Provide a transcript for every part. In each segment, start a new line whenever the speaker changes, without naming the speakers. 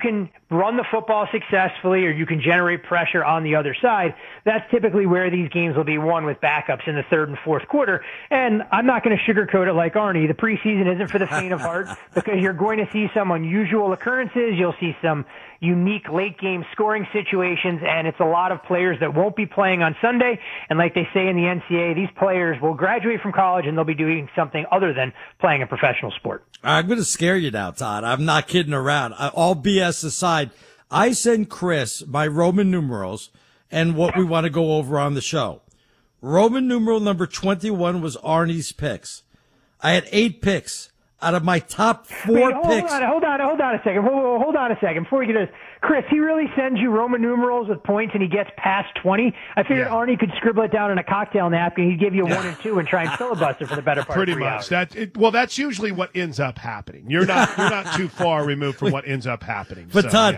can run the football successfully or you can generate pressure on the other side, that's typically where these games will be won with backups in the third and fourth quarter. And I'm not going to sugarcoat it like Arnie. The preseason isn't for the faint of heart because you're going to see some unusual occurrences. You'll see some unique late game scoring situations, and it's a lot of players that won't be playing on Sunday. And like they say in the NCAA, these players will graduate from college and they'll be doing something other than playing a professional sport.
I'm going to scare you now, Todd. I'm not kidding around. All BS aside, I send Chris my Roman numerals and what we want to go over on the show. Roman numeral number 21 was Arnie's picks. I had 8 picks. Out of my top 4 picks.
Hold on a second. Hold on a second. Before we get to this, Chris, he really sends you Roman numerals with points and he gets past 20. I figured Arnie could scribble it down in a cocktail napkin. He'd give you 1 and 2 and try and filibuster for the better part
Pretty
of 3
much.
hours.
That's usually what ends up happening. You're not too far removed from what ends up happening.
But Todd,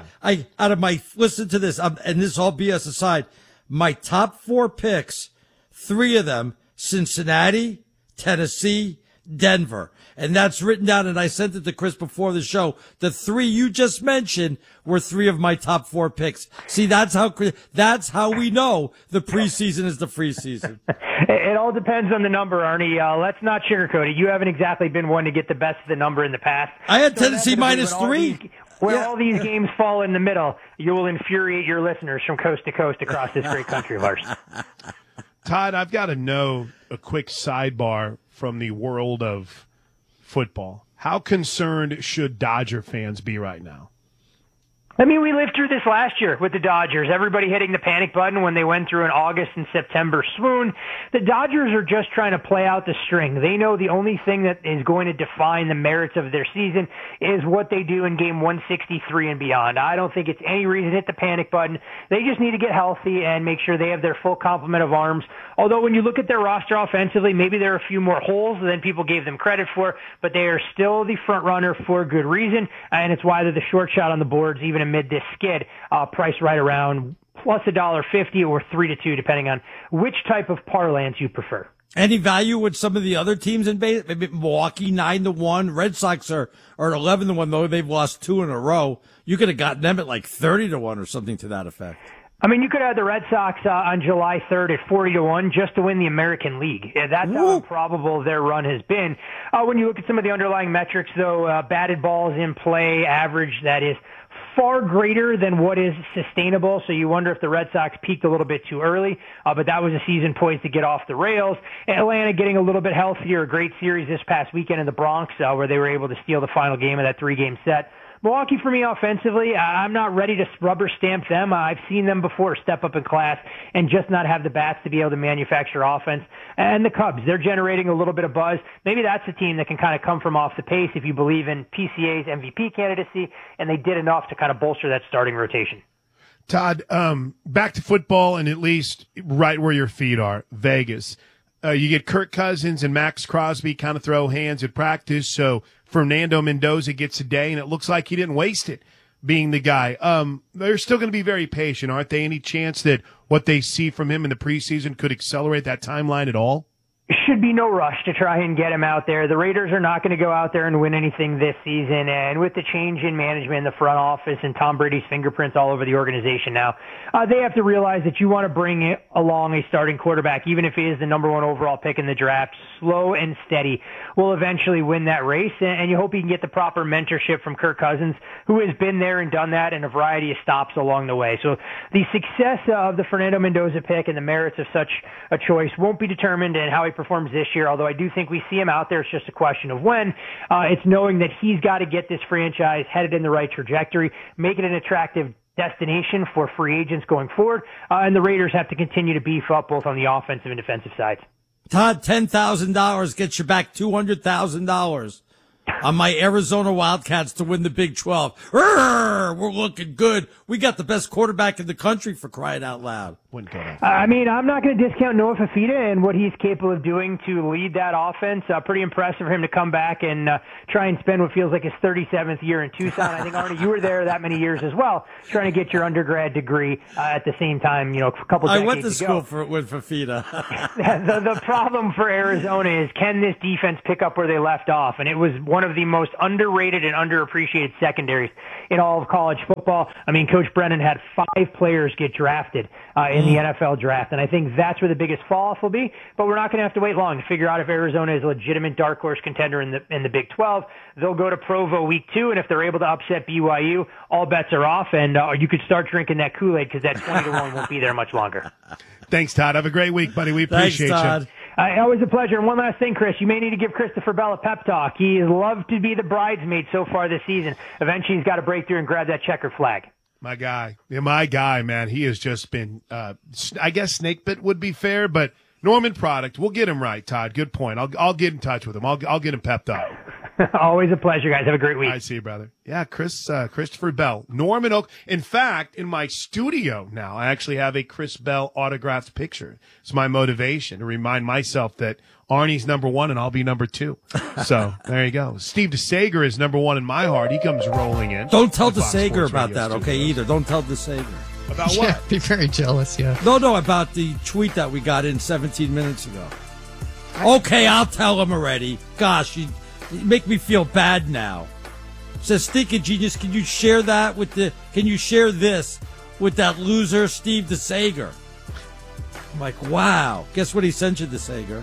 listen to this, and this is all BS aside, my top 4 picks, 3 of them, Cincinnati, Tennessee, Denver. And that's written down, and I sent it to Chris before the show. The 3 you just mentioned were 3 of my top 4 picks. See, that's how we know the preseason is the free season.
It all depends on the number, Arnie. Let's not sugarcoat it. You haven't exactly been one to get the best of the number in the past.
I had Tennessee minus 3.
All these games fall in the middle, you will infuriate your listeners from coast to coast across this great country of ours.
Todd, I've got to know a quick sidebar from the world of football. How concerned should Dodger fans be right now?
I mean, we lived through this last year with the Dodgers. Everybody hitting the panic button when they went through an August and September swoon. The Dodgers are just trying to play out the string. They know the only thing that is going to define the merits of their season is what they do in game 163 and beyond. I don't think it's any reason to hit the panic button. They just need to get healthy and make sure they have their full complement of arms. Although when you look at their roster offensively, maybe there are a few more holes than people gave them credit for, but they are still the front runner for good reason, and it's why they're the short shot on the boards, even amid this skid, priced right around plus $1.50 or 3-2, depending on which type of parlance you prefer.
Any value with some of the other teams in base? Maybe Milwaukee 9-1. Red Sox are at 11-1, though they've lost 2 in a row. You could have gotten them at like 30-1 or something to that effect.
I mean, you could have the Red Sox on July 3rd at 40-1 just to win the American League. That's how improbable their run has been. When you look at some of the underlying metrics, though, batted balls in play average, that is far greater than what is sustainable. So you wonder if the Red Sox peaked a little bit too early, but that was a season poised to get off the rails. Atlanta getting a little bit healthier, a great series this past weekend in the Bronx, where they were able to steal the final game of that 3-game set. Milwaukee, for me, offensively, I'm not ready to rubber stamp them. I've seen them before step up in class and just not have the bats to be able to manufacture offense. And the Cubs, they're generating a little bit of buzz. Maybe that's a team that can kind of come from off the pace if you believe in PCA's MVP candidacy, and they did enough to kind of bolster that starting rotation.
Todd, back to football and at least right where your feet are, Vegas. You get Kirk Cousins and Max Crosby kind of throw hands at practice, so Fernando Mendoza gets a day, and it looks like he didn't waste it being the guy. They're still going to be very patient, aren't they? Any chance that what they see from him in the preseason could accelerate that timeline at all?
Should be no rush to try and get him out there. The Raiders are not going to go out there and win anything this season. And with the change in management in the front office and Tom Brady's fingerprints all over the organization now, they have to realize that you want to bring along a starting quarterback, even if he is the number 1 overall pick in the draft. Slow and steady will eventually win that race. And you hope he can get the proper mentorship from Kirk Cousins, who has been there and done that in a variety of stops along the way. So the success of the Fernando Mendoza pick and the merits of such a choice won't be determined in how he performs this year, although I do think we see him out there. It's just a question of when. It's knowing that he's got to get this franchise headed in the right trajectory, make it an attractive destination for free agents going forward, and the Raiders have to continue to beef up both on the offensive and defensive sides.
Todd, $10,000 gets you back $200,000 on my Arizona Wildcats to win the Big 12. We're looking good. We got the best quarterback in the country, for crying out loud.
Wouldn't go that far.
I mean, I'm not going to discount Noah Fifita and what he's capable of doing to lead that offense. Pretty impressive for him to come back and try and spend what feels like his 37th year in Tucson. I think, Arnie, you were there that many years as well, trying to get your undergrad degree at the same time, a couple decades ago.
I went to school with Fifita.
The problem for Arizona is, can this defense pick up where they left off? And it was one of the most underrated and underappreciated secondaries in all of college football. I mean, Coach Brennan had 5 players get drafted in the NFL draft, and I think that's where the biggest fall-off will be. But we're not going to have to wait long to figure out if Arizona is a legitimate dark horse contender in the Big 12. They'll go to Provo week 2, and if they're able to upset BYU, all bets are off, and you could start drinking that Kool-Aid because that 20-1 won't be there much longer.
Thanks, Todd. Have a great week, buddy. We appreciate
Thanks, Todd.
you.
Always a pleasure. And one last thing, Chris, you may need to give Christopher Bell a pep talk. He has loved to be the bridesmaid so far this season. Eventually, he's got to break through and grab that checkered flag.
My guy. Yeah, my guy, man. He has just been, I guess snake bit would be fair, but Norman product. We'll get him right, Todd. Good point. I'll get in touch with him. I'll get him pepped up.
Always a pleasure, guys. Have a great week.
I see you, brother. Yeah, Christopher Bell. Norman Oak. In fact, in my studio now, I actually have a Chris Bell autographed picture. It's my motivation to remind myself that Arnie's number 1 and I'll be number 2. So there you go. Steve DeSager is number 1 in my heart. He comes rolling in.
Don't tell DeSager about that, okay, either. Don't tell DeSager.
About what?
Yeah, be very jealous, yeah.
No, about the tweet that we got in 17 minutes ago. Okay, I'll tell him already. Gosh, you make me feel bad now. Says, Stinking Genius, can you share this with that loser, Steve DeSager? I'm like, wow. Guess what he sent you, DeSager?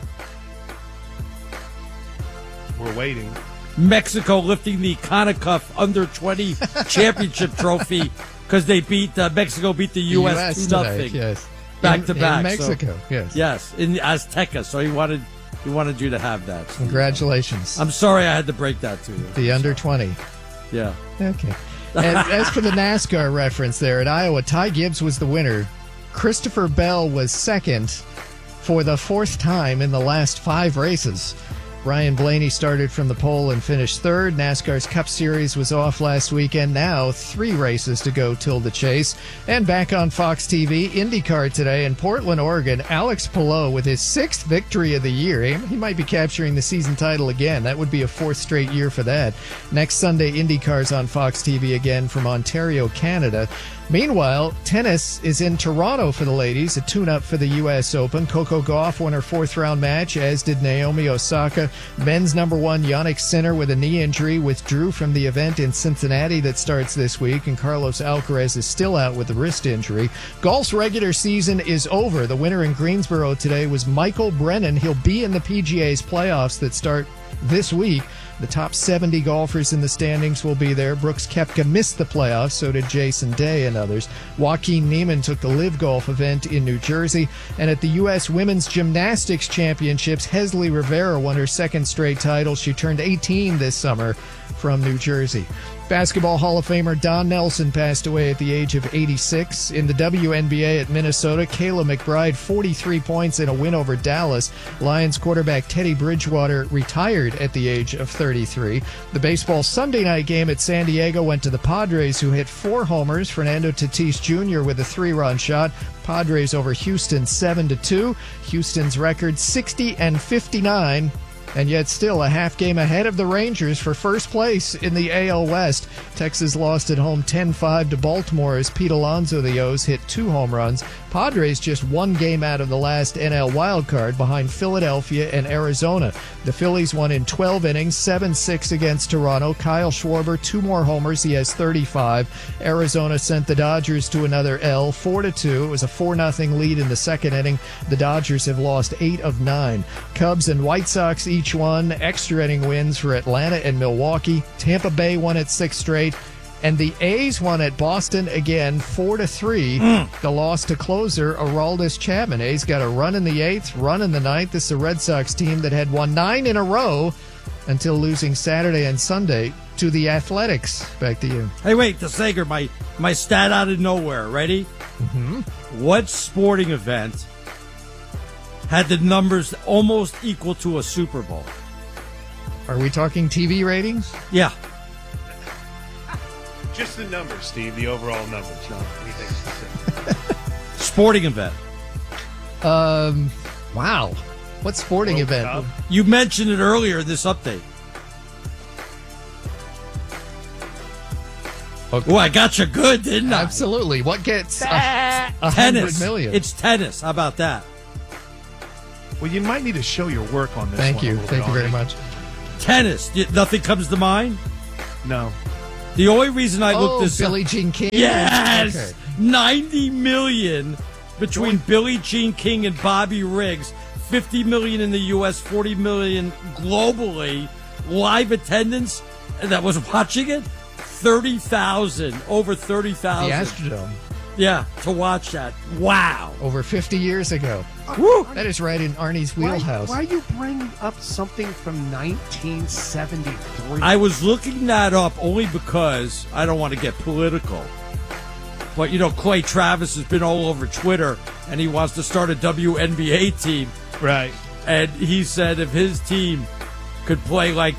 We're waiting.
Mexico lifting the CONCACAF Under-20 championship trophy because they Mexico beat the U.S. 2-0.
Yes.
Back to back.
In Mexico, yes.
Yes, in Azteca. So he wanted you to have that.
Congratulations.
I'm sorry I had to break that to you.
The Under-20.
Yeah.
Okay. And as for the NASCAR reference there at Iowa, Ty Gibbs was the winner. Christopher Bell was second for the 4th time in the last 5 races. Ryan Blaney started from the pole and finished 3rd. NASCAR's Cup Series was off last weekend. Now 3 races to go till the chase. And back on Fox TV, IndyCar today in Portland, Oregon. Alex Palou with his 6th victory of the year. He might be capturing the season title again. That would be a 4th straight year for that. Next Sunday, IndyCar's on Fox TV again from Ontario, Canada. Meanwhile, tennis is in Toronto for the ladies, a tune-up for the U.S. Open. Coco Gauff won her 4th-round match, as did Naomi Osaka. Men's number 1, Jannik Sinner, with a knee injury, withdrew from the event in Cincinnati that starts this week, and Carlos Alcaraz is still out with a wrist injury. Golf's regular season is over. The winner in Greensboro today was Michael Brennan. He'll be in the PGA's playoffs that start this week. The top 70 golfers in the standings will be there. Brooks Koepka missed the playoffs, so did Jason Day and others. Joaquin Niemann took the Live Golf event in New Jersey. And at the U.S. Women's Gymnastics Championships, Hesley Rivera won her 2nd straight title. She turned 18 this summer from New Jersey. Basketball Hall of Famer Don Nelson passed away at the age of 86. In the WNBA at Minnesota, Kayla McBride, 43 points in a win over Dallas. Lions quarterback Teddy Bridgewater retired at the age of 33. The baseball Sunday night game at San Diego went to the Padres, who hit 4 homers. Fernando Tatis Jr. with a 3-run shot. Padres over Houston 7-2. Houston's record 60-59. And yet still a half game ahead of the Rangers for first place in the AL West. Texas lost at home 10-5 to Baltimore as Pete Alonso, the O's, hit 2 home runs. Padres just 1 game out of the last NL wildcard behind Philadelphia and Arizona. The Phillies won in 12 innings, 7-6 against Toronto. Kyle Schwarber, 2 more homers. He has 35. Arizona sent the Dodgers to another L, 4-2. It was a 4-0 lead in the 2nd inning. The Dodgers have lost 8 of 9. Cubs and White Sox each won. Extra inning wins for Atlanta and Milwaukee. Tampa Bay won at 6 straight. And the A's won at Boston again, 4-3. The loss to closer Aroldis Chapman. A's got a run in the 8th, run in the 9th. This is a Red Sox team that had won 9 in a row until losing Saturday and Sunday to the Athletics. Back to you.
Hey, wait, DeSager, my stat out of nowhere. Ready?
Mm-hmm.
What sporting event had the numbers almost equal to a Super Bowl?
Are we talking TV ratings?
Yeah.
Just the numbers, Steve, the overall numbers, not anything specific.
Sporting event.
Wow. What sporting
World
event?
Cup.
You mentioned it earlier in this update.
Okay.
Oh, I got you good, didn't I?
Absolutely. What gets
Tennis.
100 million?
It's tennis. How about that?
Well, you might need to show your work on this.
Thank
one a
you.
little
Thank
bit,
you very
Arnie.
much.
Tennis. Nothing comes to mind?
No.
The only reason I looked this
Billie
up.
Jean King.
Yes!
Okay.
90 million between Billie Jean King and Bobby Riggs. 50 million in the U.S., 40 million globally. Live attendance that was watching it, 30,000. Over 30,000.
The Astrodome.
Yeah, to watch that. Wow.
Over 50 years ago.
Woo!
That is right in Arnie's wheelhouse.
Why are you bringing up something from 1973?
I was looking that up only because I don't want to get political. But, Clay Travis has been all over Twitter, and he wants to start a WNBA team.
Right.
And he said if his team could play like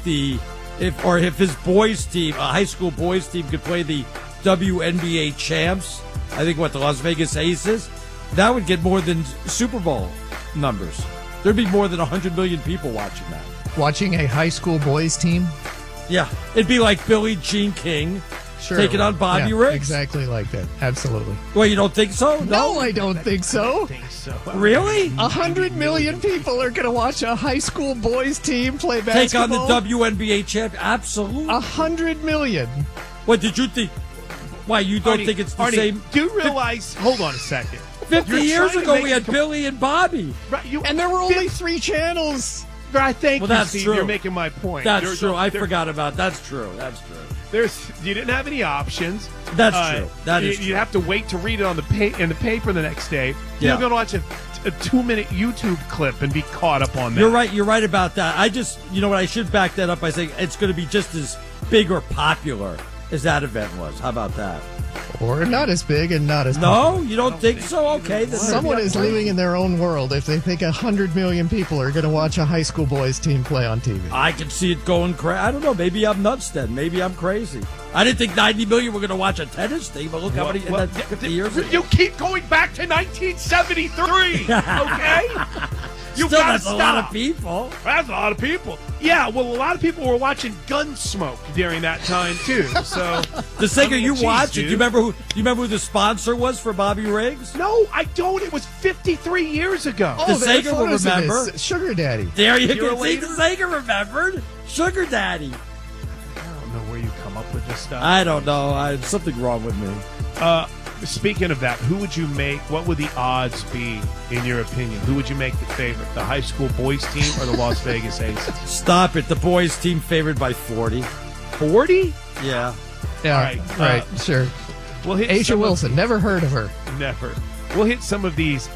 if his boys team, a high school boys team, could play the WNBA champs, I think the Las Vegas Aces, that would get more than Super Bowl numbers. There'd be more than 100 million people watching that.
Watching a high school boys team?
Yeah, it'd be like Billie Jean King taking on Bobby Riggs.
Exactly like that. Absolutely.
Well, you don't think so?
No, I don't think so.
Really?
100 million people are going to watch a high school boys team play basketball.
Take on the WNBA champ? Absolutely.
100 million.
What did you think? Why, you don't think it's the same?
Do you realize? Hold on a second.
50
You're
years
trying to
ago,
make
we
a
had Billy and Bobby.
Right,
And there were only 3 channels.
I thank
Well,
you,
that's
Steve.
true.
You're making my point.
That's true. I forgot about That's true. That's true.
You didn't have any options.
That's true. That is
You
true.
have to wait to read it on in the paper the next day.
Yeah.
You're going to watch a 2-minute YouTube clip and be caught up on that.
You're right. You're right about that. I just, I should back that up by saying it's going to be just as big or popular as that event was. How about that?
Or not as big and not as popular.
No, you don't think so? Okay. Then
Someone is living in their own world if they think 100 million people are going to watch a high school boys team play on TV.
I can see it going crazy. I don't know. Maybe I'm nuts then. Maybe I'm crazy. I didn't think 90 million were going to watch a tennis team, but look how many 50 years ago.
You keep going back to 1973, okay? You
Still,
gotta
that's
stop.
a lot of people.
That's a lot of people. Yeah, well, a lot of people were watching Gunsmoke during that time too. So
The singer, you
geez,
watch it.
dude.
Do you remember who the sponsor was for Bobby Riggs?
No, I don't. It was 53 years ago.
The
there are
Sager will
photos of
remember.
this. Sugar Daddy.
There you
You're
can see
later?
the Sager remembered. Sugar Daddy.
I don't know where you come up with this stuff.
I don't know. Something wrong with me.
Speaking of that, who would you make? What would the odds be, in your opinion? Who would you make the favorite? The high school boys team or the Las Vegas Aces?
Stop it. The boys team favored by 40.
40?
Yeah.
Yeah,
All right,
right. Sure.
We'll hit
Asia
some of-
Wilson. Never heard of her.
Never. We'll hit some of these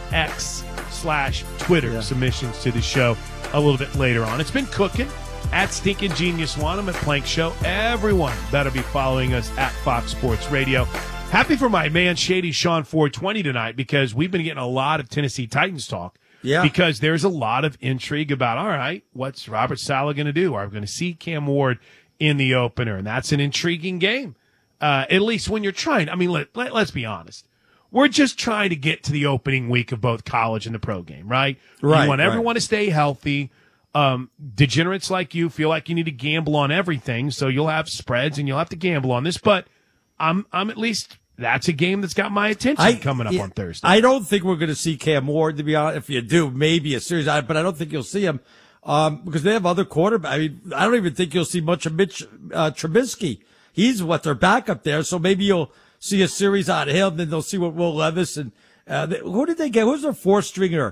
X/Twitter submissions to the show a little bit later on. It's been cooking at Stinking Genius One. I'm at Plank Show. Everyone better be following us at Fox Sports Radio. Happy for my man Shady Sean 420 tonight because we've been getting a lot of Tennessee Titans talk.
Yeah.
Because there's a lot of intrigue about, all right, what's Robert Saleh going to do? Are we going to see Cam Ward in the opener? And that's an intriguing game. At least when you're trying. I mean, let's be honest. We're just trying to get to the opening week of both college and the pro game, right?
Right,
You want
right.
everyone to stay healthy. Degenerates like you feel like you need to gamble on everything, so you'll have spreads and you'll have to gamble on this. But I'm at least that's a game that's got my attention coming up on Thursday.
I don't think we're going to see Cam Ward, to be honest. If you do, maybe a series, but I don't think you'll see him because they have other quarterbacks. I mean, I don't even think you'll see much of Mitch Trubisky. He's their backup there, so maybe you'll see a series out of him. Then they'll see what Will Levis and who did they get? Who's their 4th stringer?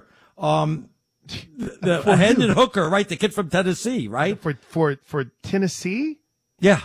The Hendon Hooker, right? The kid from Tennessee, right?
For Tennessee,
Yeah.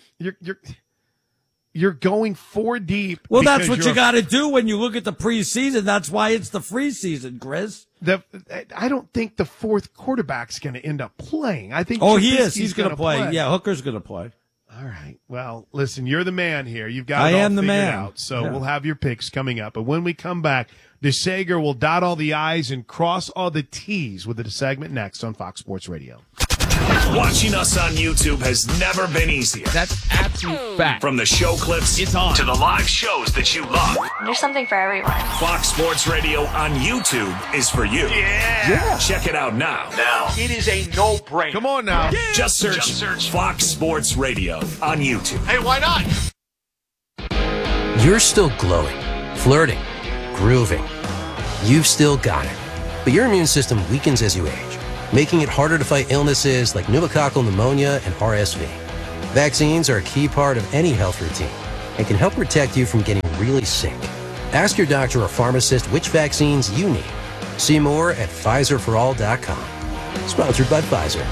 you're going 4 deep.
Well, that's
because
what you got to do when you look at the preseason. That's why it's the free season, Chris.
I don't think the 4th quarterback's going to end up playing. I think.
Oh, he is.
Trubisky's
He's going to
gonna
play. Yeah, Hooker's going to play.
All right. Well, listen, you're the man here. You've got
I
it all
am the
figured
man.
out. So
Yeah.
we'll have your picks coming up. But when we come back, DeSager will dot all the I's and cross all the T's with the segment next on Fox Sports Radio.
Watching us on YouTube has never been easier.
That's absolute fact.
From the show clips
it's on.
to the live shows that you love.
There's something for everyone.
Fox Sports Radio on YouTube is for you. Yeah. Check it out now.
It is a no-brainer.
Come on now.
Yeah. Just search Fox Sports Radio on YouTube.
Hey, why not?
You're still glowing, flirting, grooving. You've still got it. But your immune system weakens as you age, making it harder to fight illnesses like pneumococcal pneumonia and RSV. Vaccines are a key part of any health routine and can help protect you from getting really sick. Ask your doctor or pharmacist which vaccines you need. See more at PfizerForAll.com. Sponsored by Pfizer.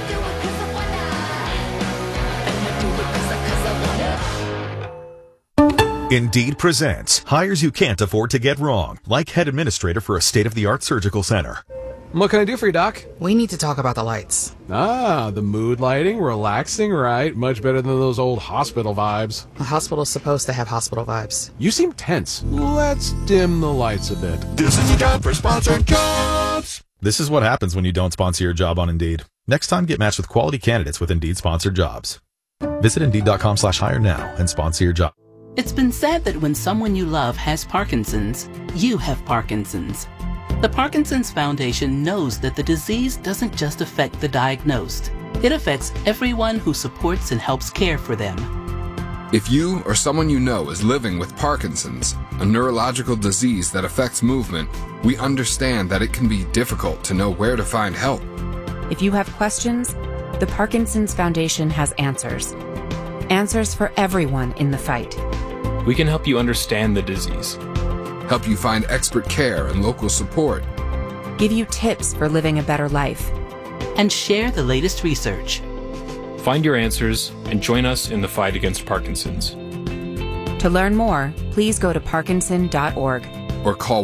Indeed presents hires you can't afford to get wrong, like head administrator for a state-of-the-art surgical center.
What can I do for you, Doc?
We need to talk about the lights.
Ah, the mood lighting, relaxing, right? Much better than those old hospital vibes.
A hospital's supposed to have hospital vibes.
You seem tense. Let's dim the lights a bit.
This is the time for sponsored jobs. This is what happens when you don't sponsor your job on Indeed. Next time, get matched with quality candidates with Indeed sponsored jobs. Visit Indeed.com/hire now and sponsor your job.
It's been said that when someone you love has Parkinson's, you have Parkinson's. The Parkinson's Foundation knows that the disease doesn't just affect the diagnosed. It affects everyone who supports and helps care for them.
If you or someone you know is living with Parkinson's, a neurological disease that affects movement, we understand that it can be difficult to know where to find help.
If you have questions, the Parkinson's Foundation has answers. Answers for everyone in the fight.
We can help you understand the disease.
Help you find expert care and local support.
Give you tips for living a better life.
And share the latest research.
Find your answers and join us in the fight against Parkinson's.
To learn more, please go to parkinson.org.
Or call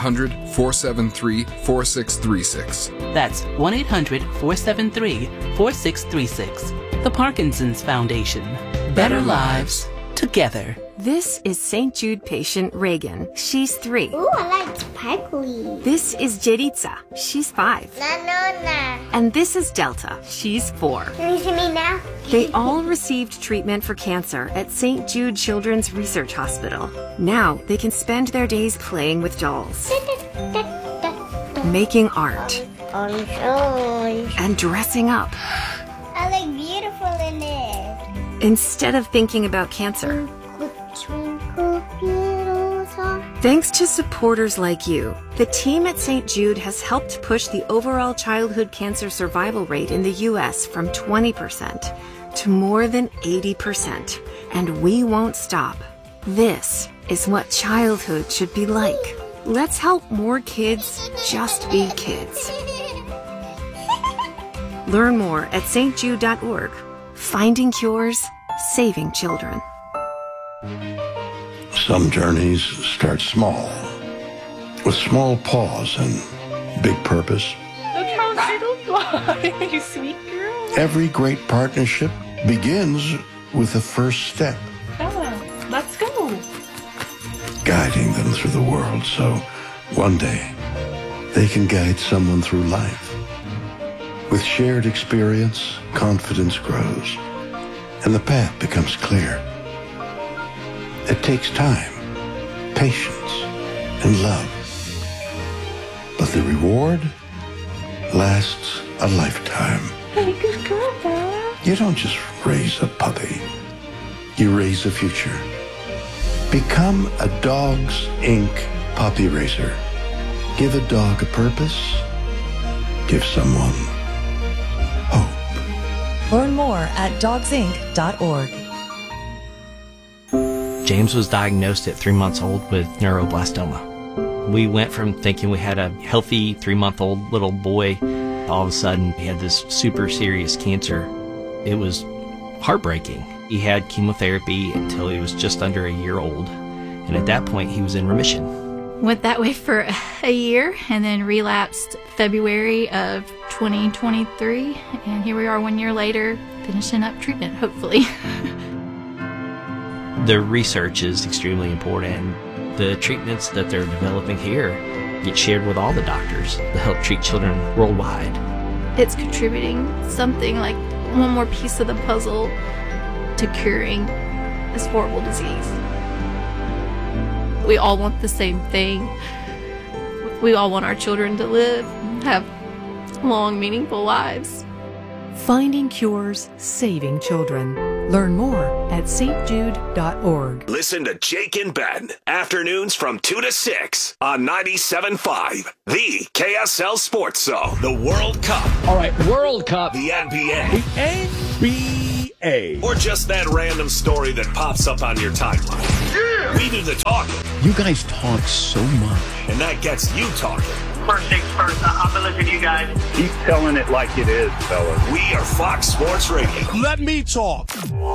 1-800-473-4636.
That's 1-800-473-4636. The Parkinson's Foundation. Better lives together.
This is St. Jude patient Reagan. She's 3.
Ooh, I like sparkly.
This is Jeritza. She's 5.
Nanona.
And this is Delta. She's 4.
Can you see me now?
They all received treatment for cancer at St. Jude Children's Research Hospital. Now they can spend their days playing with dolls, making art, and dressing up.
I look beautiful in it.
Instead of thinking about cancer. Thanks to supporters like you, the team at St. Jude has helped push the overall childhood cancer survival rate in the U.S. from 20% to more than 80%. And we won't stop. This is what childhood should be like. Let's help more kids just be kids. Learn more at stjude.org. Finding cures, saving children.
Some journeys start small, with small pause and big purpose.
Look how little fly, you sweet girl.
Every great partnership begins with the first step.
Bella, let's go.
Guiding them through the world so one day they can guide someone through life. With shared experience, confidence grows, and the path becomes clear. It takes time, patience, and love. But the reward lasts a lifetime.
Hey, good girl, Bella.
You don't just raise a puppy. You raise a future. Become a Dogs Inc. puppy raiser. Give a dog a purpose. Give someone hope.
Learn more at dogsinc.org.
James was diagnosed at 3 months old with neuroblastoma. We went from thinking we had a healthy 3-month-old little boy, all of a sudden he had this super serious cancer. It was heartbreaking. He had chemotherapy until he was just under a year old, and at that point he was in remission.
Went that way for a year and then relapsed February of 2023, and here we are 1 year later finishing up treatment, hopefully.
The research is extremely important. The treatments that they're developing here get shared with all the doctors to help treat children worldwide.
it's contributing something like one more piece of the puzzle to curing this horrible disease. We all want the same thing. We all want our children to live, have long, meaningful lives.
Finding cures, saving children. Learn more at stjude.org.
Listen to Jake and Ben, afternoons from 2 to 6 on 97.5, the KSL Sports Zone. The World Cup.
All right, World Cup.
The NBA.
The NBA.
Or just that random story that pops up on your timeline. Yeah! We do the talking.
You guys talk so much.
And that gets you talking.
First things first, I'm gonna listen to you guys.
Keep telling it like it is, fellas.
We are Fox Sports Radio.
Let me talk.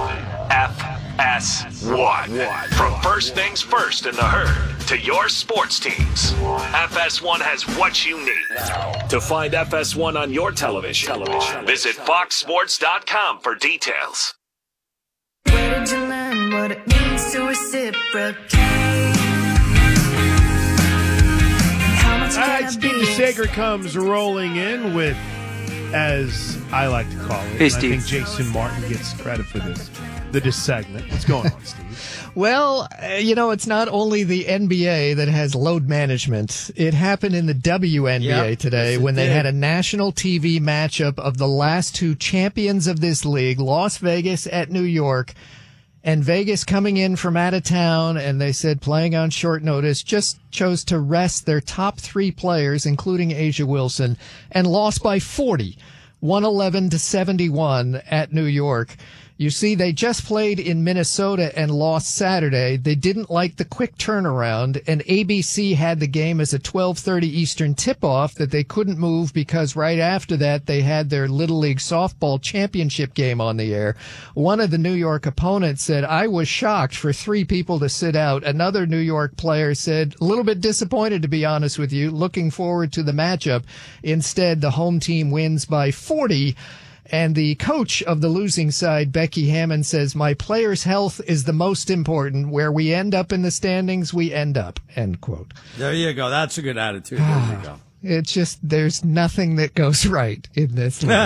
FS1. From first things first in the herd to your sports teams, FS1 has what you need. To find FS1 on your television, visit foxsports.com for details.
Where did you learn what it means to reciprocate?
All right, Steve DeSager comes rolling in with, as I like to call it,
Hey,
and
Steve.
I think Jason Martin gets credit for this, the dissegment. What's going on, Steve?
Well, it's not only the NBA that has load management. It happened in the WNBA today when they had a national TV matchup of the last two champions of this league, Las Vegas at New York. And Vegas coming in from out of town, and they said playing on short notice, just chose to rest their top three players, including Asia Wilson, and lost by 40, 111-71 at New York. You see, they just played in Minnesota and lost Saturday. They didn't like the quick turnaround, and ABC had the game as a 12:30 Eastern tip-off that they couldn't move because right after that they had their Little League softball championship game on the air. One of the New York opponents said, I was shocked for three people to sit out. Another New York player said, a little bit disappointed, to be honest with you, looking forward to the matchup. Instead, the home team wins by 40. And the coach of the losing side, Becky Hammond, says, my players' health is the most important. Where we end up in the standings, we end up, end quote.
There you go. That's a good attitude. There you go.
It's just, there's nothing that goes right in this league.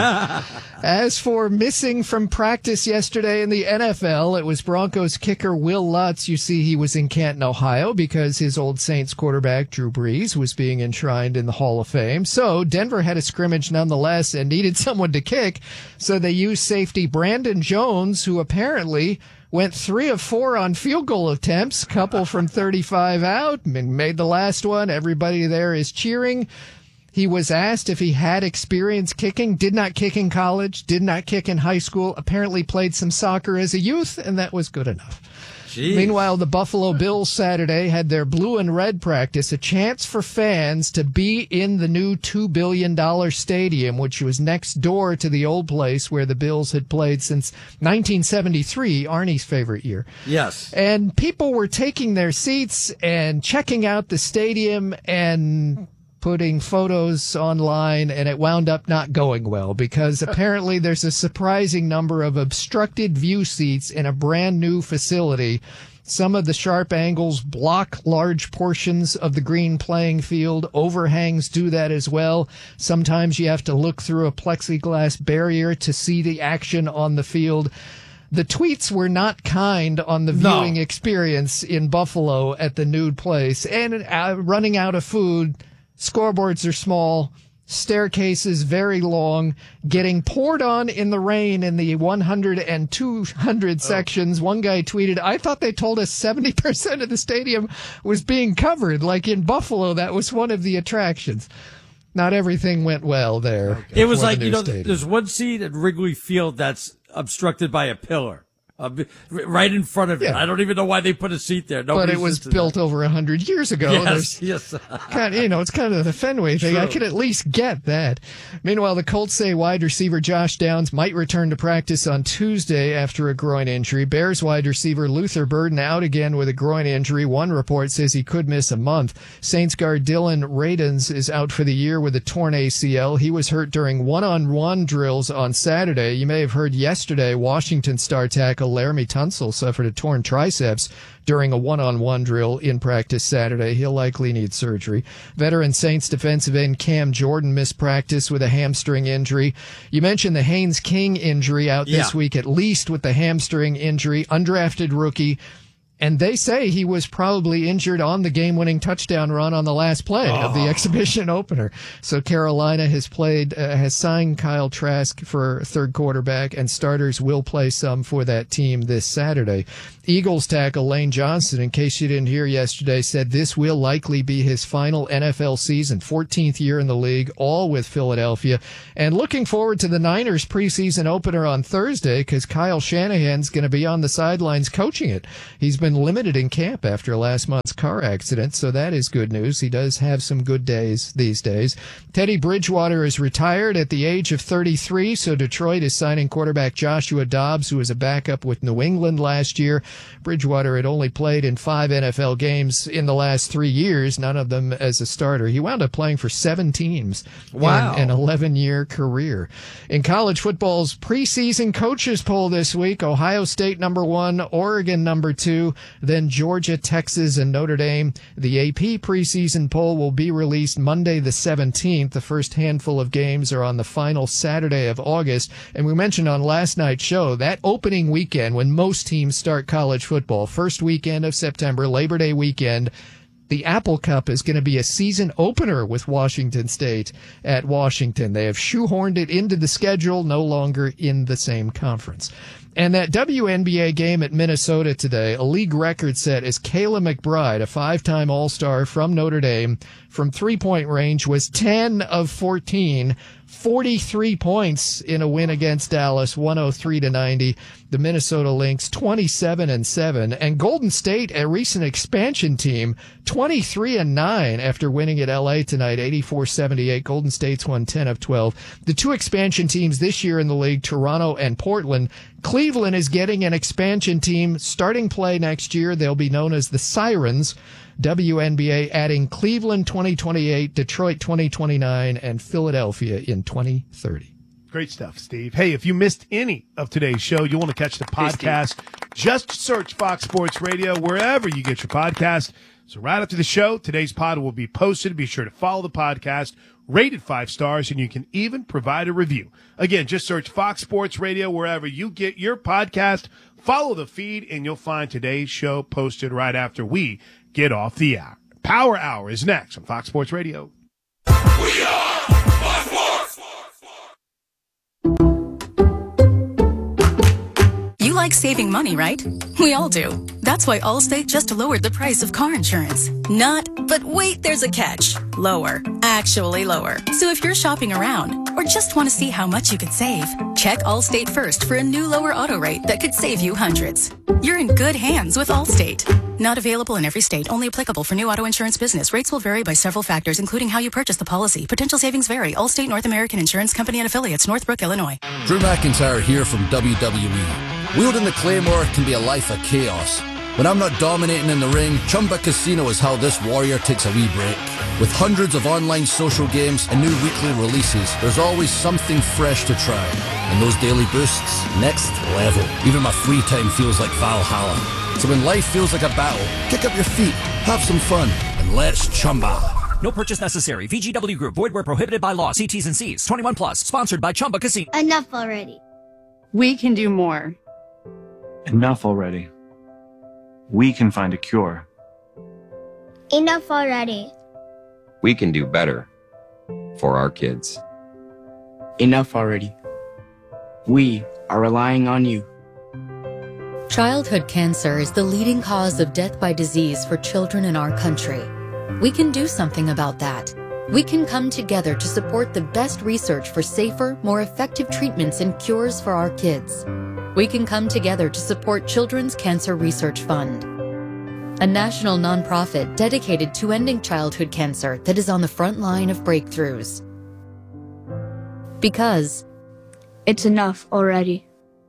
As for missing from practice yesterday in the NFL, it was Broncos kicker Will Lutz. You see, he was in Canton, Ohio, because his old Saints quarterback, Drew Brees, was being enshrined in the Hall of Fame. So Denver had a scrimmage nonetheless and needed someone to kick. So they used safety Brandon Jones, who apparently went 3 of 4 on field goal attempts, couple from 35 out, made the last one. Everybody there is cheering. He was asked if he had experience kicking, did not kick in college, did not kick in high school, apparently played some soccer as a youth, and that was good enough.
Jeez.
Meanwhile, the Buffalo Bills Saturday had their blue and red practice, a chance for fans to be in the new $2 billion stadium, which was next door to the old place where the Bills had played since 1973, Arnie's favorite year.
Yes.
And people were taking their seats and checking out the stadium and putting photos online, and it wound up not going well because apparently there's a surprising number of obstructed view seats in a brand new facility. Some of the sharp angles block large portions of the green playing field. Overhangs do that as well. Sometimes you have to look through a plexiglass barrier to see the action on the field. The tweets were not kind on the viewing experience in Buffalo at the nude place. And running out of food, scoreboards are small, staircases very long, getting poured on in the rain in the 100 and 200 sections. One guy tweeted, I thought they told us 70% of the stadium was being covered. Like in Buffalo, that was one of the attractions. Not everything went well there.
It was
for the
like,
new stadium.
there's one seat at Wrigley Field that's obstructed by a pillar. Right in front of it.
Yeah.
I don't even know why they put a seat there.
But it was built over 100 years ago.
Yes, yes.
It's kind of the Fenway thing.
True.
I could at least get that. Meanwhile, the Colts say wide receiver Josh Downs might return to practice on Tuesday after a groin injury. Bears wide receiver Luther Burden out again with a groin injury. One report says he could miss a month. Saints guard Dylan Radins is out for the year with a torn ACL. He was hurt during one-on-one drills on Saturday. You may have heard yesterday Washington star tackle Laramie Tunsil suffered a torn triceps during a one-on-one drill in practice Saturday. He'll likely need surgery. Veteran Saints defensive end Cam Jordan missed practice with a hamstring injury. You mentioned the Haynes King injury out this week, at least with the hamstring injury. Undrafted rookie. And they say he was probably injured on the game-winning touchdown run on the last play of the exhibition opener. So Carolina has signed Kyle Trask for third quarterback, and starters will play some for that team this Saturday. Eagles tackle Lane Johnson, in case you didn't hear yesterday, said this will likely be his final NFL season, 14th year in the league, all with Philadelphia. And looking forward to the Niners preseason opener on Thursday, because Kyle Shanahan's going to be on the sidelines coaching it. He's been limited in camp after last month's car accident, so that is good news. He does have some good days these days. Teddy Bridgewater is retired at the age of 33, so Detroit is signing quarterback Joshua Dobbs, who was a backup with New England last year. Bridgewater had only played in 5 NFL games in the last 3 years, none of them as a starter. He wound up playing for 7 teams in an 11-year career. In college football's preseason coaches poll this week, Ohio State number 1, Oregon number 2, then Georgia, Texas, and Notre Dame. The AP preseason poll will be released Monday the 17th. The first handful of games are on the final Saturday of August. And we mentioned on last night's show, that opening weekend when most teams start college football, first weekend of September, Labor Day weekend, the Apple Cup is going to be a season opener with Washington State at Washington. They have shoehorned it into the schedule, no longer in the same conference. And that WNBA game at Minnesota today, a league record set as Kayla McBride, a 5-time All-Star from Notre Dame, from three-point range, was 10 of 14, 43 points in a win against Dallas, 103-90. The Minnesota Lynx 27-7, and Golden State, a recent expansion team, 23-9 after winning at LA tonight, 84-78. Golden State's won 10 of 12. The two expansion teams this year in the league, Toronto and Portland. Cleveland is getting an expansion team starting play next year. They'll be known as the Sirens. WNBA adding Cleveland 2028, Detroit 2029, and Philadelphia in 2030.
Great stuff, Steve. Hey, if you missed any of today's show, you want to catch the podcast, just search Fox Sports Radio wherever you get your podcast. So right after the show, today's pod will be posted. Be sure to follow the podcast, rate it 5 stars, and you can even provide a review. Again, just search Fox Sports Radio wherever you get your podcast. Follow the feed, and you'll find today's show posted right after we get off the hour. Power Hour is next on Fox Sports Radio.
We are Fox Sports.
You like saving money, right? We all do. That's why Allstate just lowered the price of car insurance. Not, but wait, there's a catch. Lower. Actually lower. So if you're shopping around or just want to see how much you could save, check Allstate first for a new lower auto rate that could save you hundreds. You're in good hands with Allstate. Not available in every state. Only applicable for new auto insurance business. Rates will vary by several factors, including how you purchase the policy. Potential savings vary. Allstate North American Insurance Company and Affiliates, Northbrook, Illinois.
Drew McIntyre here from WWE. Wielding the Claymore can be a life of chaos. When I'm not dominating in the ring, Chumba Casino is how this warrior takes a wee break. With hundreds of online social games and new weekly releases, there's always something fresh to try. And those daily boosts, next level. Even my free time feels like Valhalla. So when life feels like a battle, kick up your feet, have some fun, and let's Chumba.
No purchase necessary. VGW Group. Void where prohibited by law. See T's and C's. 21 plus. Sponsored by Chumba Casino.
Enough already.
We can do more.
Enough already. We can find a cure.
Enough already.
We can do better for our kids.
Enough already. We are relying on you.
Childhood cancer is the leading cause of death by disease for children in our country. We can do something about that. We can come together to support the best research for safer, more effective treatments and cures for our kids. We can come together to support Children's Cancer Research Fund, a national nonprofit dedicated to ending childhood cancer that is on the front line of breakthroughs. Because
it's enough already.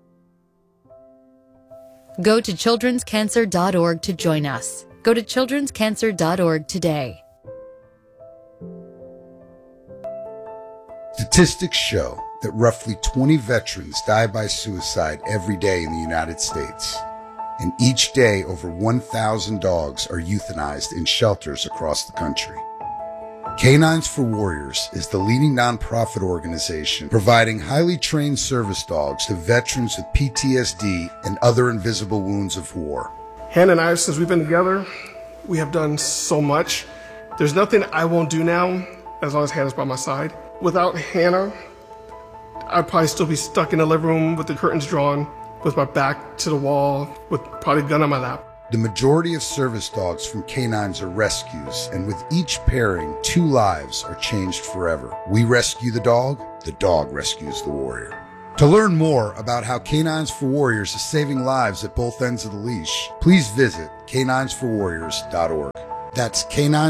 Go to childrenscancer.org to join us. Go to childrenscancer.org today.
Statistics show
that roughly 20 veterans die by suicide every day in the United States. And each day, over 1,000 dogs are euthanized in shelters across the country. Canines for Warriors is the leading nonprofit organization providing highly trained service dogs to veterans with PTSD and other invisible wounds of war.
Hannah and I, since we've been together, we have done so much. There's nothing I won't do now as long as Hannah's by my side. Without Hannah, I'd probably still be stuck in the living room with the curtains drawn, with my back to the wall, with probably a gun on my lap.
The majority of service dogs from Canines are rescues, and with each pairing, 2 lives are changed forever. We rescue the dog rescues the warrior. To learn more about how Canines for Warriors is saving lives at both ends of the leash, please visit caninesforwarriors.org. That's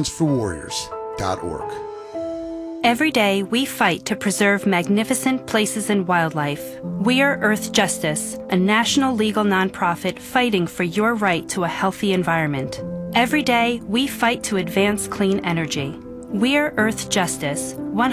caninesforwarriors.org.
Every day, we fight to preserve magnificent places and wildlife. We are Earth Justice, a national legal nonprofit fighting for your right to a healthy environment. Every day, we fight to advance clean energy. We are Earth Justice,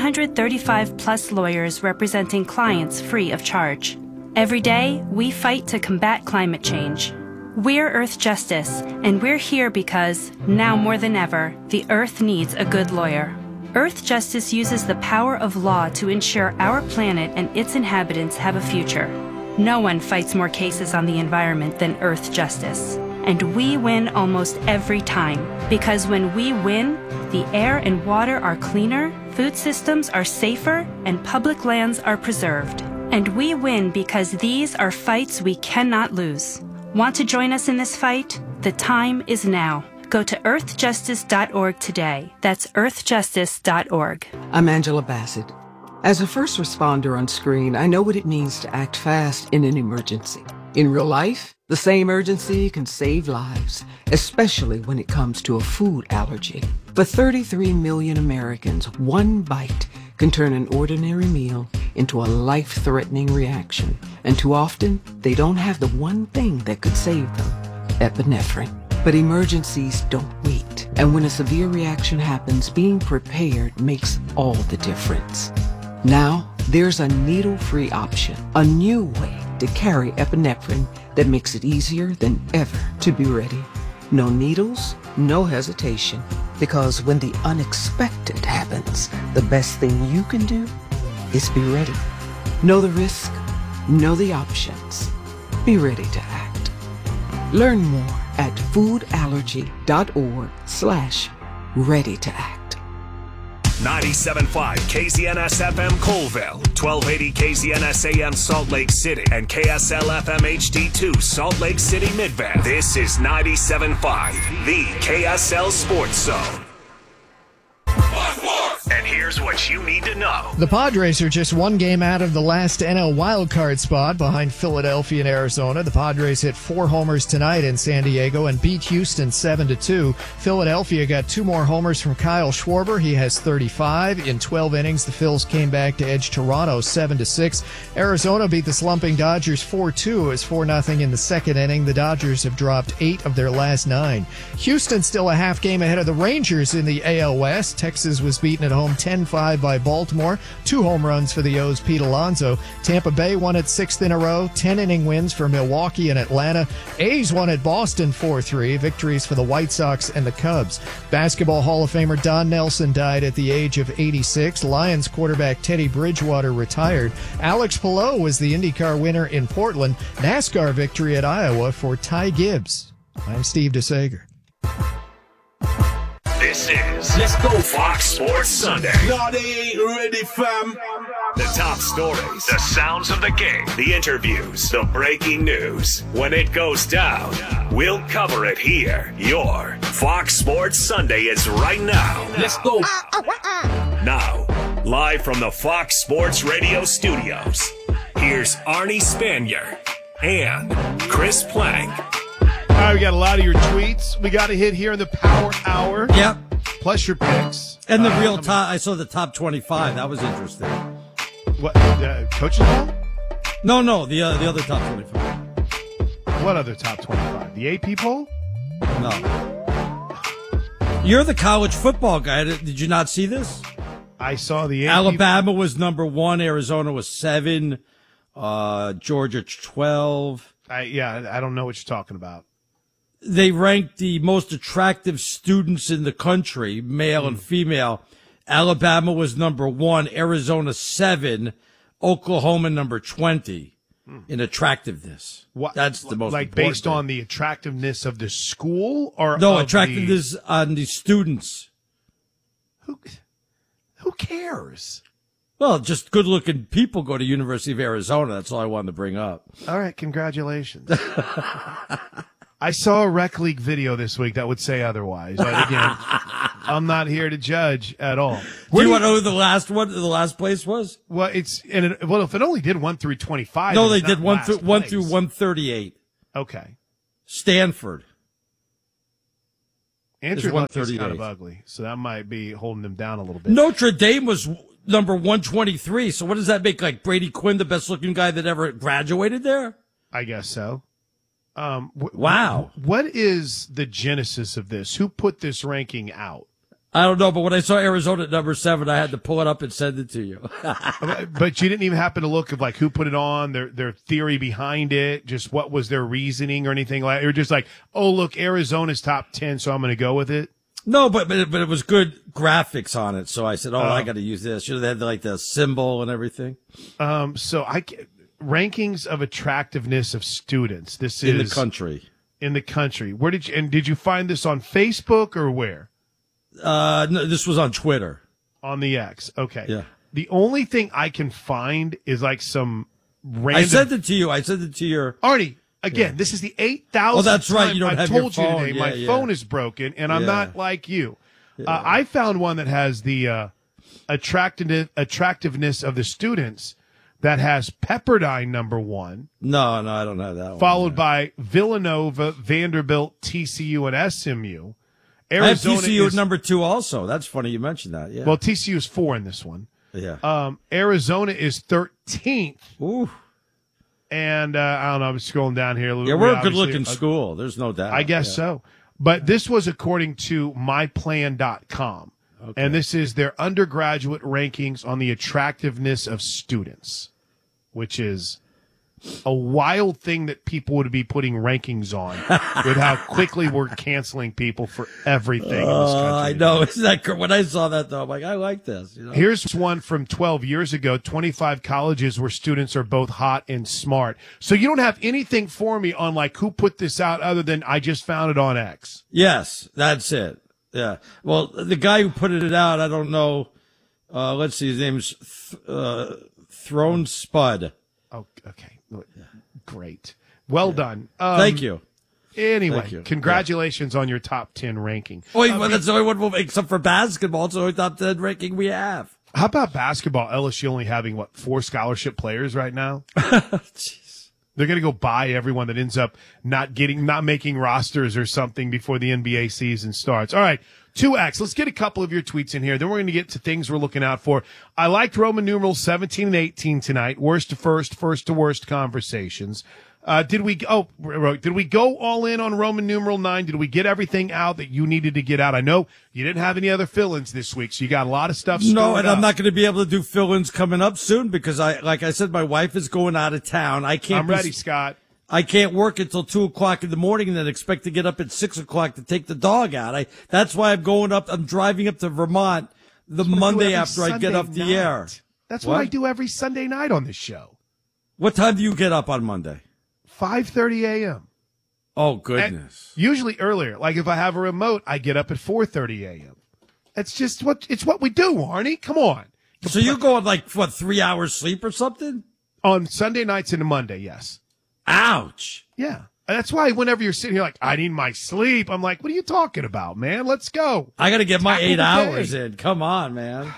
135-plus lawyers representing clients free of charge. Every day, we fight to combat climate change. We're Earth Justice, and we're here because, now more than ever, the Earth needs a good lawyer. Earth Justice uses the power of law to ensure our planet and its inhabitants have a future. No one fights more cases on the environment than Earth Justice. And we win almost every time, because when we win, the air and water are cleaner, food systems are safer, and public lands are preserved. And we win because these are fights we cannot lose. Want to join us in this fight? The time is now. Go to earthjustice.org today. That's earthjustice.org.
I'm Angela Bassett. As a first responder on screen, I know what it means to act fast in an emergency. In real life, the same urgency can save lives, especially when it comes to a food allergy. For 33 million Americans, one bite can turn an ordinary meal into a life-threatening reaction. And too often, they don't have the one thing that could save them, epinephrine. But emergencies don't wait. And when a severe reaction happens, being prepared makes all the difference. Now, there's a needle-free option, a new way to carry epinephrine that makes it easier than ever to be ready. No needles, no hesitation. Because when the unexpected happens, the best thing you can do is be ready. Know the risk, know the options. Be ready to act. Learn more at foodallergy.org/ready to act.
97.5 KZNS FM Colville, 1280 KZNS AM Salt Lake City, and KSL FM HD2 Salt Lake City Midvale. This is 97.5, the KSL Sports Zone. And here's what you need to know.
The Padres are just one game out of the last NL wildcard spot behind Philadelphia and Arizona. The Padres hit 4 homers tonight in San Diego and beat Houston 7-2. Philadelphia got 2 more homers from Kyle Schwarber. He has 35. In 12 innings, the Phils came back to edge Toronto 7-6. Arizona beat the slumping Dodgers 4-2. It was 4-0 in the second inning. The Dodgers have dropped 8 of their last 9. Houston still a half game ahead of the Rangers in the AL West. Texas was beaten at home 10-5 by Baltimore. 2 home runs for the O's' Pete Alonso. Tampa Bay won its 6th in a row. 10-inning wins for Milwaukee and Atlanta. A's won at Boston 4-3. Victories for the White Sox and the Cubs. Basketball Hall of Famer Don Nelson died at the age of 86. Lions quarterback Teddy Bridgewater retired. Alex Palou was the IndyCar winner in Portland. NASCAR victory at Iowa for Ty Gibbs. I'm Steve DeSager.
This is Let's Go Fox Sports Sunday.
No, they ain't ready, fam.
The top stories, the sounds of the game, the interviews, the breaking news. When it goes down, we'll cover it here. Your Fox Sports Sunday is right now.
Let's go.
Now, live from the Fox Sports Radio studios, here's Arnie Spanier and Chris Plank.
All right, we got a lot of your tweets. We got a hit here in the Power Hour.
Yep.
Plus your picks.
And the real top. I saw the top 25. That was interesting.
What? Coaching poll?
No. The other top 25.
What other top 25? The AP poll?
No. You're the college football guy. Did you not see this?
I saw the
Alabama was number 1. Arizona was 7. Georgia 12.
I don't know what you're talking about.
They ranked the most attractive students in the country, male and female. Alabama was number 1. Arizona 7. Oklahoma number 20 in attractiveness. That's the most
like
important
based
thing.
on the attractiveness of the school or
No,
of
attractiveness on the students.
Who cares?
Well, just good-looking people go to University of Arizona. That's all I wanted to bring up.
All right, congratulations. I saw a rec league video this week that would say otherwise. But again, I'm not here to judge at all.
Do you want to know who the last place was?
Well, if it only did 1 through 25.
No,
then
they
it's
did
not
1
last
through
place.
138.
Okay.
Stanford.
Andrew
It's
Luck is
138.
kind of ugly, so that might be holding him down a little bit.
Notre Dame was number 123. So what does that make? Like Brady Quinn, the best-looking guy that ever graduated there?
I guess so.
Wow.
What is the genesis of this? Who put this ranking out?
I don't know, but when I saw Arizona at number 7, I had to pull it up and send it to you.
But you didn't even happen to look at like who put it on, their theory behind it, just what was their reasoning or anything like that. You're just like, oh, look, Arizona's top 10, so I'm going to go with it.
No, but it was good graphics on it. So I said, I got to use this. Should have had like the symbol and everything.
So rankings of attractiveness of students. This is
In the country.
In the country. Where did you find this on Facebook or where?
No, this was on Twitter.
On the X. Okay.
Yeah.
The only thing I can find is like some random.
I sent it to you. I sent it to your
Arnie. Again, this is the 8,000th
Oh, that's right.
time
You don't
I've
have your
told you
phone.
today
Yeah,
my
yeah.
phone is broken, and I'm
Yeah.
not like you. I found one that has the attractiveness of the students that has Pepperdine number 1.
No, I don't have that one.
Followed by Villanova, Vanderbilt, TCU, and SMU.
I have
Arizona
TCU
is,
at number 2 also. That's funny you mentioned that. Yeah.
well, TCU is 4 in this one.
Yeah.
Arizona is 13th.
Ooh.
And I don't know. I'm scrolling down here a little.
Yeah, we're a
obviously-
good-looking school. There's no doubt.
I guess
Yeah.
so. But this was according to myplan.com.
Okay.
And this is their undergraduate rankings on the attractiveness of students, which is a wild thing that people would be putting rankings on with how quickly we're canceling people for everything in this country.
I know. Isn't that cr- when I saw that, though, I'm like, I like this. You know?
Here's one from 12 years ago, 25 colleges where students are both hot and smart. So you don't have anything for me on like who put this out other than I just found it on X.
Yes, that's it. Yeah. Well, the guy who put it out, I don't know. Let's see. His name's Throne Spud.
Oh, okay. Great. Well done.
Thank you.
Anyway,
Thank you.
congratulations on your top 10 ranking.
Oh, wait, well, that's the only one we'll, except for basketball. It's the only top 10 ranking we have.
How about basketball? LSU only having, 4 scholarship players right now? They're going to go buy everyone that ends up not making rosters or something before the NBA season starts. All right, 2X. Let's get a couple of your tweets in here. Then we're going to get to things we're looking out for. I liked Roman numerals 17 and 18 tonight. Worst to first, first to worst conversations. Did we go all in on Roman numeral 9? Did we get everything out that you needed to get out? I know you didn't have any other fill-ins this week, so you got a lot of stuff.
No, and
up.
I'm not going to be able to do fill-ins coming up soon because like I said, my wife is going out of town. I'm
ready, Scott.
I can't work until 2:00 in the morning and then expect to get up at 6:00 to take the dog out. That's why I'm driving up to Vermont the Monday after I get off the air.
That's what I do every Sunday night on this show.
What time do you get up on Monday?
5:30 a.m.
Oh, goodness.
And usually earlier. Like if I have a remote, I get up at 4:30 a.m. It's just what we do, Arnie. Come on.
So you're going 3 hours sleep or something?
On Sunday nights into Monday, yes.
Ouch.
Yeah. That's why whenever you're sitting here like, I need my sleep, I'm like, what are you talking about, man? Let's go.
I got to get my
Tackle
8
the
hours
day.
in. Come on, man.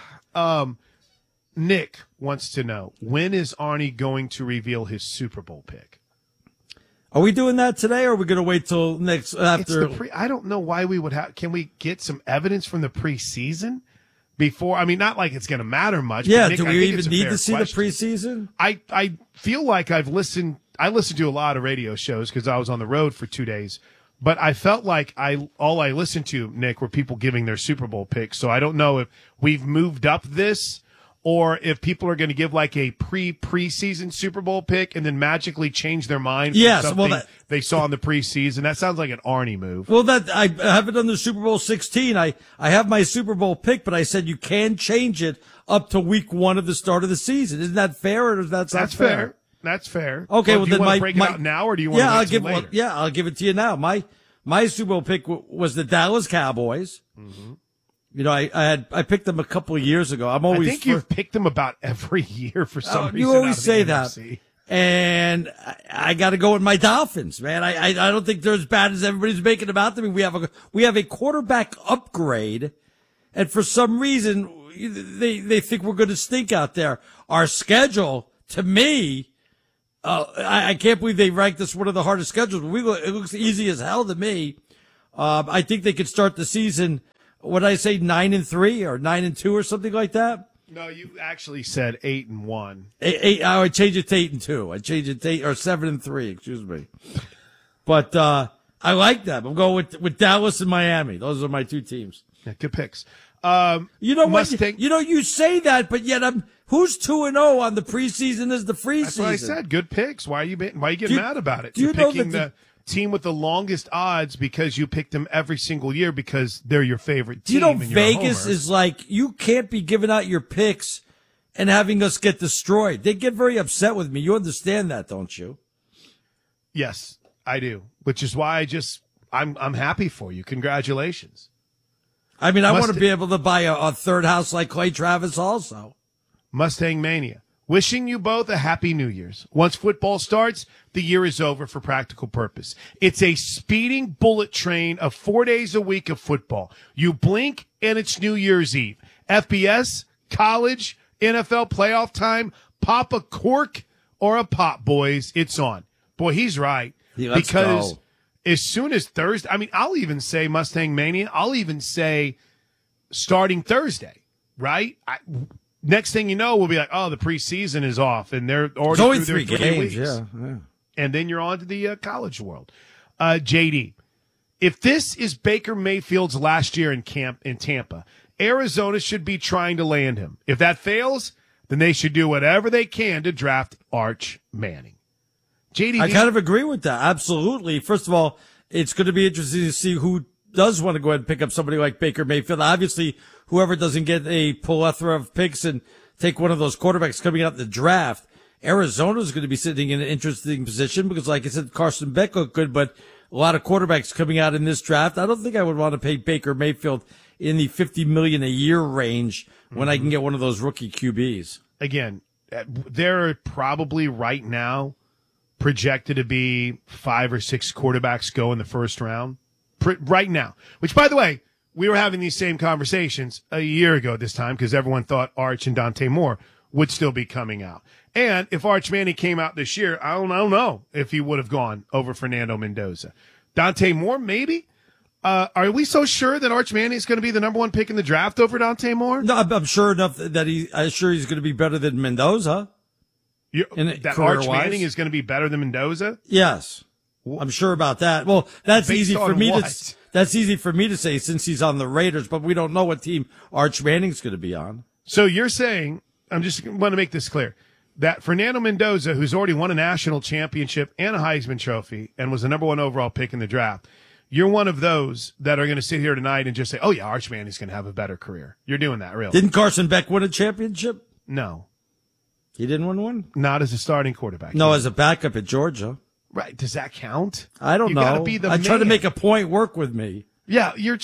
Nick wants to know, when is Arnie going to reveal his Super Bowl pick?
Are we doing that today, or are we going to wait till next after?
I don't know why we would have. Can we get some evidence from the preseason before? I mean, not like it's going to matter much.
Yeah,
but Nick,
do
I
we
think
even
it's a
need
fair
to see
question.
the preseason?
I feel like I listened to a lot of radio shows because I was on the road for 2 days. But I felt like all I listened to, Nick, were people giving their Super Bowl picks. So I don't know if we've moved up this or if people are going to give like a preseason Super Bowl pick and then magically change their mind from something they saw in the preseason. That sounds like an Arnie move.
Well, that I haven't done the Super Bowl 16. I have my Super Bowl pick, but I said you can change it up to week 1 of the start of the season. Isn't that fair, or is that not
That's fair? That's fair.
Okay,
well, do you want to break it out now, or do you want to wait till later?
I'll give it to you now. My Super Bowl pick was the Dallas Cowboys.
Mm-hmm.
You know, I picked them a couple of years ago. I
think you've picked them about every year for some reason.
You always say that.
NFC.
And I got to go with my Dolphins, man. I don't think they're as bad as everybody's making them out to be. We have a quarterback upgrade, and for some reason they think we're going to stink out there. Our schedule, to me, I can't believe they ranked us one of the hardest schedules. It looks easy as hell to me. I think they could start the season. What did I say, 9-3 or 9-2 or something like that?
No, you actually said 8-1.
I changed it to 8-2. I changed it to 7-3. Excuse me. But I like them. I'm going with Dallas and Miami. Those are my 2 teams.
Yeah, good picks.
You know what? You say that, but yet who's 2-0 on the preseason as the free season?
That's what I said. Good picks. Why are you getting mad about it? You're picking the team with the longest odds because you picked them every single year because they're your favorite team.
You know, Vegas is like, you can't be giving out your picks and having us get destroyed. They get very upset with me. You understand that, don't you?
Yes, I do. Which is why I'm happy for you. Congratulations.
I mean, I want to be able to buy a third house like Clay Travis also.
Mustang Mania. Wishing you both a happy New Year's. Once football starts, the year is over for practical purpose. It's a speeding bullet train of 4 days a week of football. You blink and it's New Year's Eve. FBS, college, NFL playoff time, pop a cork or a pop, boys. It's on. Boy, he's right.
Yeah, because
as soon as Thursday, I mean, I'll even say Mustang Mania. I'll even say starting Thursday, right? Next thing you know, we'll be like, oh, the preseason is off, and they're already through their 3 weeks.
Yeah.
And then you're on to the college world. JD, if this is Baker Mayfield's last year in Tampa, Arizona should be trying to land him. If that fails, then they should do whatever they can to draft Arch Manning. JD,
I kind of agree with that. Absolutely. First of all, it's going to be interesting to see who does want to go ahead and pick up somebody like Baker Mayfield. Obviously, whoever doesn't get a plethora of picks and take one of those quarterbacks coming out in the draft, Arizona is going to be sitting in an interesting position because, like I said, Carson Beck looked good, but a lot of quarterbacks coming out in this draft. I don't think I would want to pay Baker Mayfield in the $50 million a year range when I can get one of those rookie QBs.
Again, they're probably right now projected to be 5 or 6 quarterbacks go in the first round. Right now, which, by the way, we were having these same conversations a year ago this time because everyone thought Arch and Dante Moore would still be coming out. And if Arch Manning came out this year, I don't know if he would have gone over Fernando Mendoza. Dante Moore, maybe? Are we so sure that Arch Manning is going to be the number 1 pick in the draft over Dante Moore?
No, I'm sure enough that I'm sure he's going to be better than Mendoza.
That Arch Manning is going to be better than Mendoza?
Yes. I'm sure about that. Well, that's
Based
easy for
on
me
what?
That's easy for me to say since he's on the Raiders, but we don't know what team Arch Manning's going to be on.
So you're saying, I'm just want to make this clear, that Fernando Mendoza, who's already won a national championship and a Heisman Trophy and was the number 1 overall pick in the draft, you're one of those that are going to sit here tonight and just say, oh yeah, Arch Manning's going to have a better career. You're doing that, really?
Didn't Carson Beck win a championship?
No.
He didn't win one?
Not as a starting quarterback.
No, as a backup at Georgia.
Right. Does that count?
I don't know.
Gotta be the
I try to
man.
make a point work with me.
Yeah, you're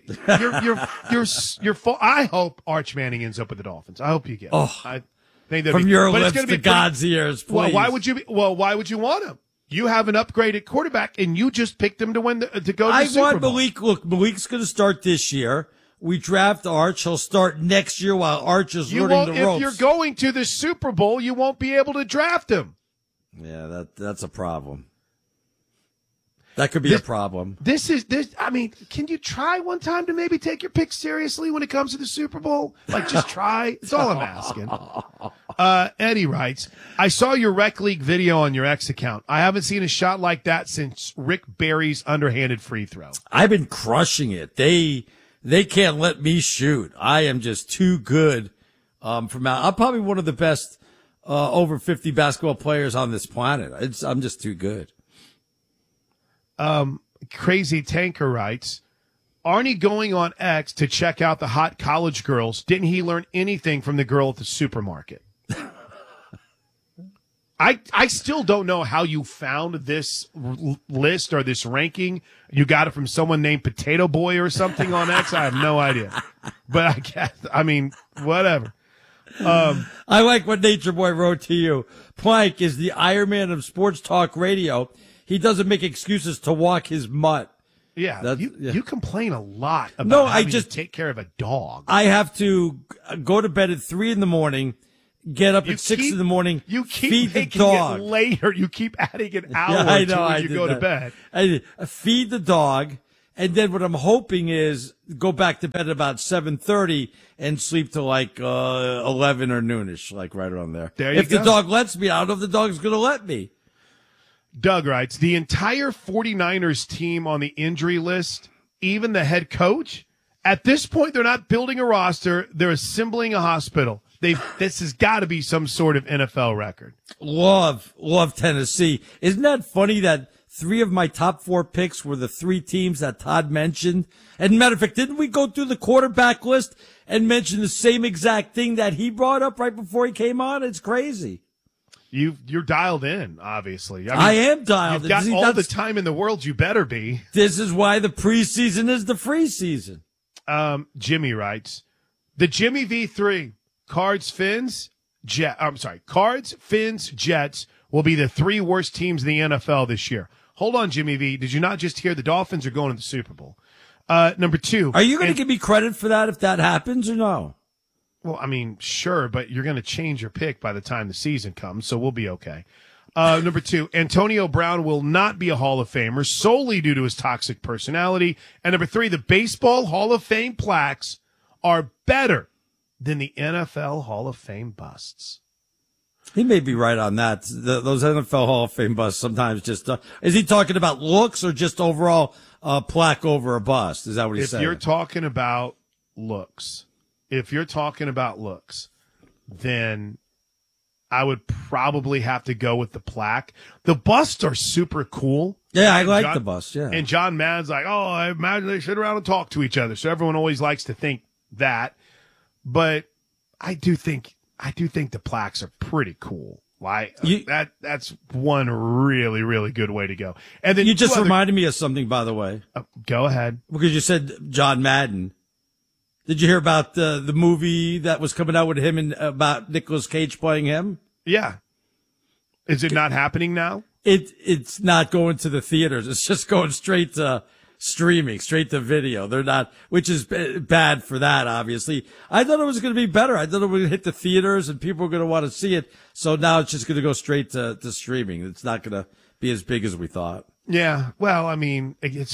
I hope Arch Manning ends up with the Dolphins. I hope you get.
I think from your lips to God's ears. Please.
Well, why would you want him? You have an upgraded quarterback, and you just picked him to win to go to the Super Bowl.
Malik. Look, Malik's going to start this year. We draft Arch. He'll start next year while Arch is learning the ropes.
If you're going to the Super Bowl, you won't be able to draft him.
Yeah, that's a problem. That could be a problem.
I mean, can you try one time to maybe take your pick seriously when it comes to the Super Bowl? Like, just try. It's all I'm asking. Eddie writes, I saw your Rec League video on your X account. I haven't seen a shot like that since Rick Barry's underhanded free throw.
I've been crushing it. They can't let me shoot. I am just too good. From out, I'm probably one of the best over 50 basketball players on this planet. I'm just too good.
Crazy Tanker writes, Arnie going on X to check out the hot college girls. Didn't he learn anything from the girl at the supermarket? I still don't know how you found this list or this ranking. You got it from someone named Potato Boy or something on X. I have no idea. But whatever.
I like what Nature Boy wrote to you. Plank is the Iron Man of sports talk radio. He doesn't make excuses to walk his mutt.
Yeah, you complain a lot about having to take care of a dog.
I have to go to bed at 3 a.m, get up at 6 a.m,
you keep
feed the
making
dog.
it later. You keep adding an hour
when
you go to bed.
I feed the dog, and then what I'm hoping is go back to bed at about 7:30 and sleep till like 11 or noonish, like right around there.
There you
if
go.
the dog lets me, I don't know if the dog's going to let me.
Doug writes, the entire 49ers team on the injury list, even the head coach, at this point, they're not building a roster. They're assembling a hospital. This has got to be some sort of NFL record.
Love Tennessee. Isn't that funny that 3 of my top 4 picks were the 3 teams that Todd mentioned? And matter of fact, didn't we go through the quarterback list and mention the same exact thing that he brought up right before he came on? It's crazy.
You're dialed in, obviously.
I am dialed in.
You've got all the time in the world. You better be.
This is why the preseason is the free season.
Jimmy writes, the Jimmy V3, Cards, Fins, Jets will be the 3 worst teams in the NFL this year. Hold on, Jimmy V. Did you not just hear the Dolphins are going to the Super Bowl? Number 2.
Are you going to give me credit for that if that happens or no?
Well, I mean, sure, but you're going to change your pick by the time the season comes, so we'll be okay. Number 2, Antonio Brown will not be a Hall of Famer solely due to his toxic personality. And number 3, the Baseball Hall of Fame plaques are better than the NFL Hall of Fame busts.
He may be right on that. Those NFL Hall of Fame busts sometimes just is he talking about looks or just overall plaque over a bust? Is that what he's saying?
If you're talking about looks, then I would probably have to go with the plaque. The busts are super cool.
Yeah, I like the bust, yeah.
And John Madden's like, oh, I imagine they sit around and talk to each other. So everyone always likes to think that. But I do think the plaques are pretty cool. Like that's one really, really good way to go. And then
you just reminded me of something, by the way.
Go ahead.
Because you said John Madden. Did you hear about the movie that was coming out with him and about Nicolas Cage playing him?
Yeah. Is it not happening now?
It's not going to the theaters. It's just going straight to streaming, straight to video. They're not, which is bad for that, obviously. I thought it was going to be better. I thought it would hit the theaters and people were going to want to see it. So now it's just going to go straight to streaming. It's not going to be as big as we thought.
Yeah. Well, I mean, it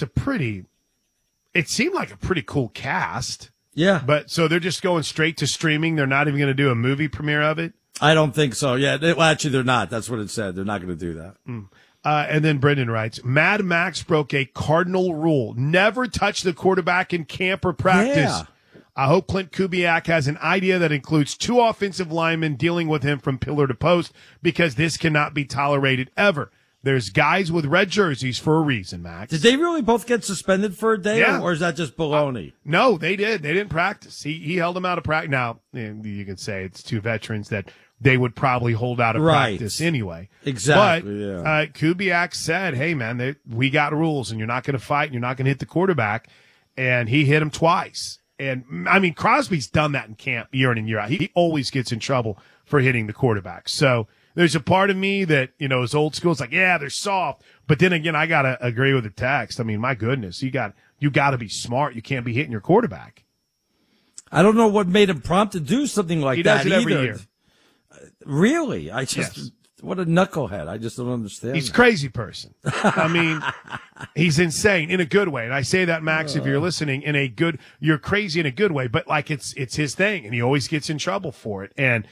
seemed like a pretty cool cast.
Yeah.
But so they're just going straight to streaming. They're not even going to do a movie premiere of it.
I don't think so. Yeah. Well, actually, they're not. That's what it said. They're not going to do that.
And then Brendan writes, Mad Max broke a cardinal rule. Never touch the quarterback in camp or practice.
Yeah.
I hope Clint Kubiak has an idea that includes 2 offensive linemen dealing with him from pillar to post, because this cannot be tolerated ever. There's guys with red jerseys for a reason, Max.
Did they really both get suspended for a day,
Yeah.
or is that just baloney?
No, they did. They didn't practice. He held them out of practice. Now, you can say it's 2 veterans that they would probably hold out of practice anyway.
Exactly.
But Kubiak said, hey, man, we got rules, and you're not going to fight, and you're not going to hit the quarterback. And he hit him twice. And, I mean, Crosby's done that in camp year in and year out. He always gets in trouble for hitting the quarterback. So there's a part of me that, is old school. It's like, yeah, they're soft. But then again, I got to agree with the text. I mean, my goodness, you got to be smart. You can't be hitting your quarterback.
I don't know what made him prompt to do something like that.
He does it every year.
Really?
Yes.
What a knucklehead. I just don't understand.
He's a crazy person. I mean, he's insane in a good way. And I say that, Max, if you're listening, you're crazy in a good way, but like it's his thing, and he always gets in trouble for it. And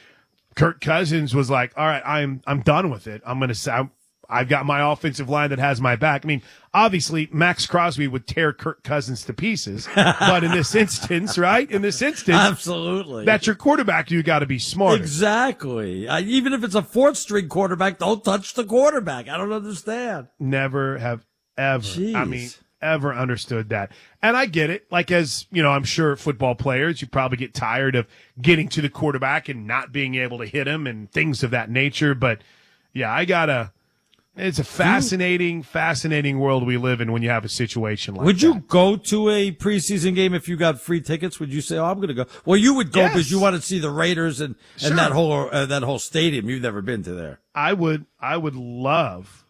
Kirk Cousins was like, all right, I'm done with it. I've got my offensive line that has my back. I mean, obviously, Max Crosby would tear Kirk Cousins to pieces. But in this instance, right? In this instance.
Absolutely.
That's your quarterback. You got to be smarter.
Exactly. Even if it's a fourth-string quarterback, don't touch the quarterback. I don't understand.
Never have ever, ever understood that. And I get it. Like, as, I'm sure football players, you probably get tired of getting to the quarterback and not being able to hit him and things of that nature. But, yeah, it's a fascinating world we live in when you have a situation like that.
Would you go to a preseason game if you got free tickets? Would you say, I'm going to go? Well, you would go because you want to see the Raiders and that whole stadium. You've never been to there.
I would love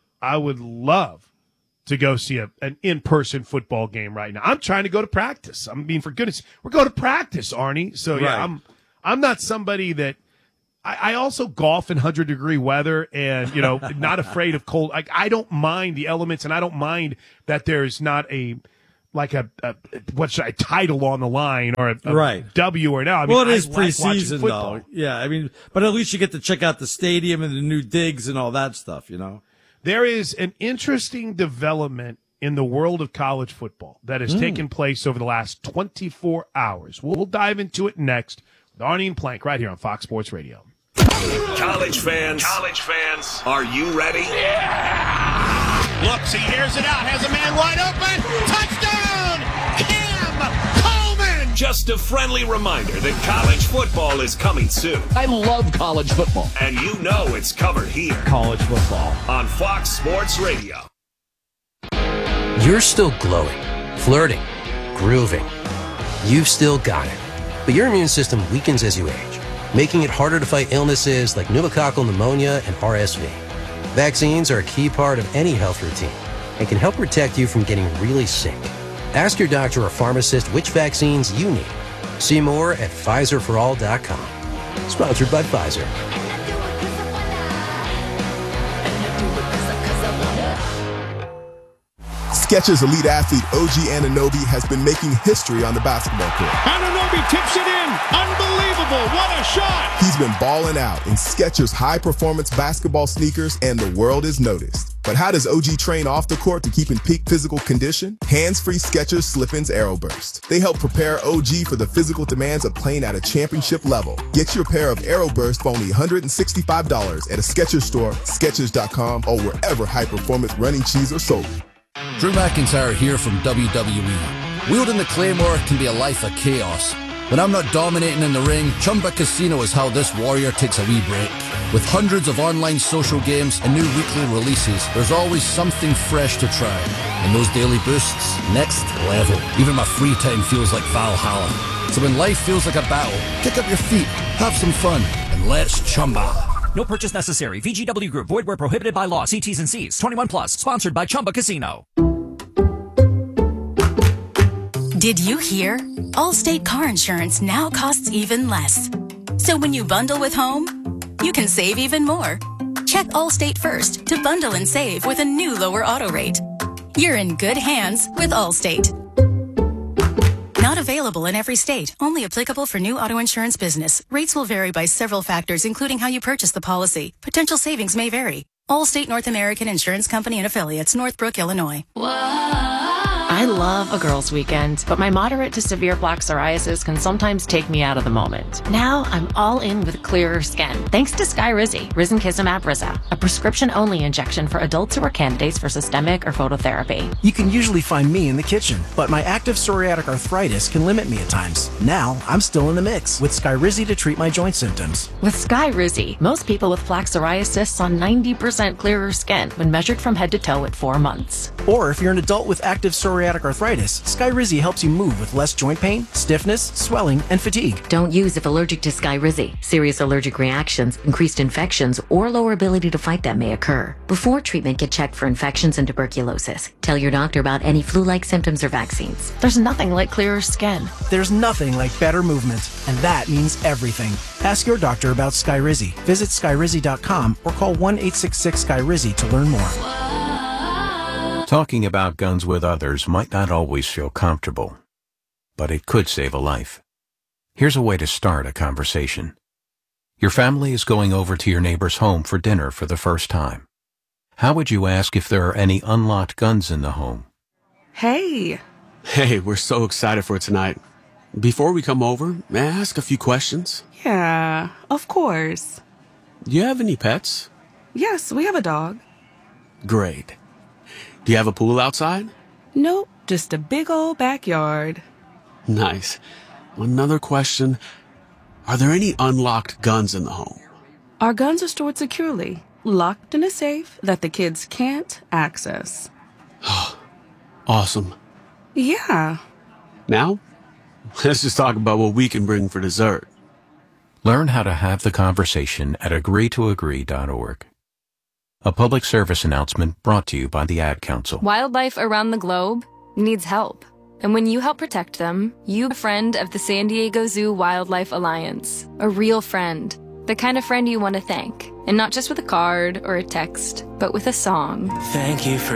to go see an in-person football game right now. I'm trying to go to practice. I mean, for goodness, we're going to practice, Arnie. So yeah, I'm not somebody that, I also golf in 100-degree weather and, not afraid of cold. Like, I don't mind the elements, and I don't mind that there's not a title on the line or a W or no.
It is preseason, though. Yeah, but at least you get to check out the stadium and the new digs and all that stuff,
There is an interesting development in the world of college football that has taken place over the last 24 hours. We'll dive into it next with Arnie and Plank right here on Fox Sports Radio.
College fans, are you ready?
Yeah! Looks, he hears it out, has a man wide open. Touchdown! Cam Coleman!
Just a friendly reminder that college football is coming soon.
I love college football.
And it's covered here.
College football.
On Fox Sports Radio.
You're still glowing, flirting, grooving. You've still got it. But your immune system weakens as you age, making it harder to fight illnesses like pneumococcal pneumonia and RSV. Vaccines are a key part of any health routine and can help protect you from getting really sick. Ask your doctor or pharmacist which vaccines you need. See more at PfizerForAll.com. Sponsored by Pfizer.
Skechers elite athlete OG Anunoby has been making history on the basketball court.
Anunoby tips it in. Unbelievable. What a shot.
He's been balling out in Skechers high-performance basketball sneakers, and the world has noticed. But how does OG train off the court to keep in peak physical condition? Hands-free Skechers Slip-ins Aeroburst. They help prepare OG for the physical demands of playing at a championship level. Get your pair of Aeroburst for only $165 at a Skechers store, Skechers.com, or wherever high-performance running shoes are sold.
Drew McIntyre here from WWE. Wielding the Claymore can be a life of chaos. When I'm not dominating in the ring, Chumba Casino is how this warrior takes a wee break. With hundreds of online social games and new weekly releases, there's always something fresh to try. And those daily boosts, next level. Even my free time feels like Valhalla. So when life feels like a battle, kick up your feet, have some fun, and let's Chumba.
No purchase necessary. VGW Group. Void where prohibited by law. See T's and C's. 21 plus. Sponsored by Chumba Casino.
Did you hear? Allstate car insurance now costs even less. So when you bundle with home, you can save even more. Check Allstate first to bundle and save with a new lower auto rate. You're in good hands with Allstate. Not available in every state. Only applicable for new auto insurance business. Rates will vary by several factors, including how you purchase the policy. Potential savings may vary. Allstate North American Insurance Company and Affiliates, Northbrook, Illinois.
I love a girls' weekend, but my moderate to severe plaque psoriasis can sometimes take me out of the moment. Now I'm all in with clearer skin, thanks to Skyrizi, Risankizumab Rizza, a prescription-only injection for adults who are candidates for systemic or phototherapy.
You can usually find me in the kitchen, but my active psoriatic arthritis can limit me at times. Now I'm still in the mix with Skyrizi to treat my joint symptoms.
With Skyrizi, most people with plaque psoriasis saw 90% clearer skin when measured from head to toe at 4 months.
Or if you're an adult with active psoriatic arthritis, Skyrizi helps you move with less joint pain, stiffness, swelling, and fatigue.
Don't use if allergic to Skyrizi. Serious allergic reactions, increased infections, or lower ability to fight them may occur. Before treatment, get checked for infections and tuberculosis. Tell your doctor about any flu-like symptoms or vaccines.
There's nothing like clearer skin.
There's nothing like better movement, and that means everything. Ask your doctor about Skyrizi. Visit Skyrizi.com or call 1-866-SKYRIZI to learn more.
Talking about guns with others might not always feel comfortable, but it could save a life. Here's a way to start a conversation. Your family is going over to your neighbor's home for dinner for the first time. How would you ask if there are any unlocked guns in the home?
Hey, we're so excited for tonight. Before we come over, may I ask a few questions? Yeah, of course. Do you have any pets? Yes, we have a dog. Great. Do you have a pool outside? Nope, just a big old backyard. Nice. Another question. Are there any unlocked guns in the home? Our guns are stored securely, locked in a safe that the kids can't access. Awesome. Yeah. Now, let's just talk about what we can bring for dessert.
Learn how to have the conversation at agreetoagree.org. A public service announcement brought to you by the Ad Council.
Wildlife around the globe needs help. And when you help protect them, you're a friend of the San Diego Zoo Wildlife Alliance. A real friend. The kind of friend you want to thank. And not just with a card or a text, but with a song.
Thank you for